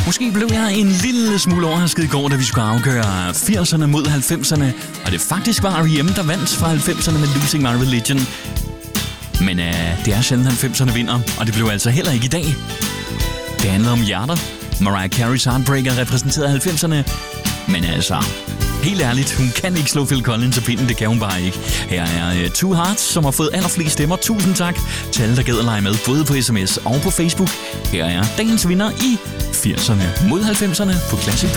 Måske blev jeg en lille smule overrasket i går, da vi skulle afgøre 80'erne mod 90'erne, og det faktisk var R.E.M., der vandt fra 90'erne med Losing My Religion. Men det er sjældent 90'erne vinder, og det blev altså heller ikke i dag. Det handler om hjerter. Mariah Carey's Heartbreaker repræsenterede 90'erne, men altså, helt ærligt, hun kan ikke slå Phil Collins af pinden, det kan hun bare ikke. Her er Two Hearts, som har fået allerflest stemmer. Tusind tak til alle, der gad at lege med, både på sms og på Facebook. Her er dagens vinder i 80'erne mod 90'erne på Classic.